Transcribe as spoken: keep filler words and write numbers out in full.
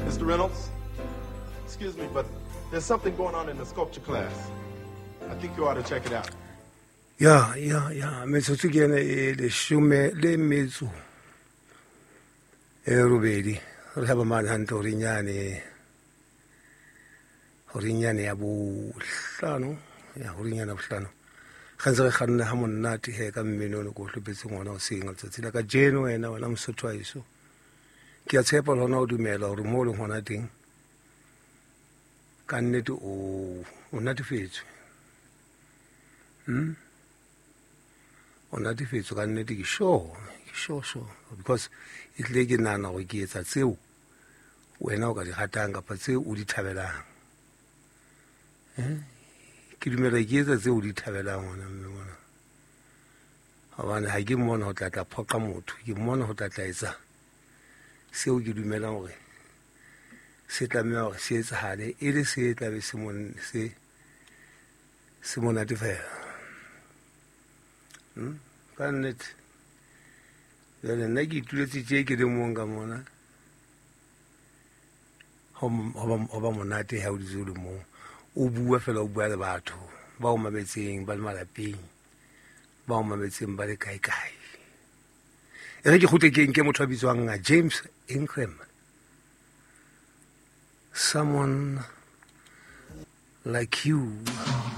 Mister Reynolds, excuse me, but there's something going on in the sculpture class. I think you ought to check it out. Yeah, yeah, yeah. Metsotso ke ene e leshome le metso e robedi. Re ha ba mane hantle hore nyane hore nyane ya bohlano ya hore nyane ya bohlano ga ntse re kganna ha monate he ka mmino ne go hlopetse ngwana o senga tsatsi la ka jeno wena wena mosotho wa iso ke a tshepa lona o dumela hore mo le ngwana teng ka nnete o o natefetswe hm o natefetswe ka nnete ke sure ke sure sure because it le ke nana go ke etsa tseo wena o ka di ratang kapa tseo o di thabelang eh ke dumela ke etsa tseo o di thabelang wona mme bona abana ha ke mmona ho tlatla phoqa motho ke mmona ho tlatla etsa seo ke dumelang hore se tlameha hore se etsahale e le se tlabe se mon se se monate fela hm ka nnete jale nna ke ituletse tje ke le mong ka mona ho ba monate ha o di zolo mo o bua fela o bua le batho ba o mametseng ba le malapeng ba o mametseng ba le kae kae e re ke gote ke nke motho a bitswang James Ingram, someone like you.